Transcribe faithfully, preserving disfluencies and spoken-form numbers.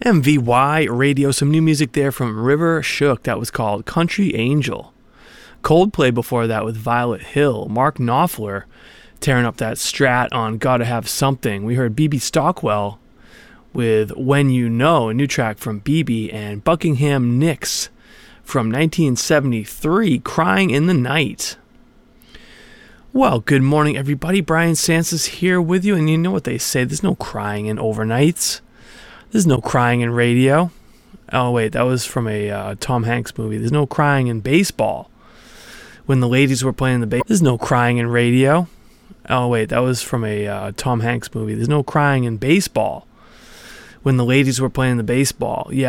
M V Y Radio, some new music there from River Shook. That was called Country Angel. Coldplay before that with Violet Hill. Mark Knopfler tearing up that strat on Gotta Have Something. We heard B B Stockwell with When You Know, a new track from B B, and Buckingham Nicks from nineteen seventy-three, Crying in the Night. Well, good morning, everybody. Brian Sansos here with you, and you know what they say, there's no crying in overnights. There's no crying in radio. Oh, wait, that was from a uh, Tom Hanks movie. There's no crying in baseball. When the ladies were playing the baseball. There's no crying in radio. Oh, wait, that was from a uh, Tom Hanks movie. There's no crying in baseball. When the ladies were playing the baseball. Yeah.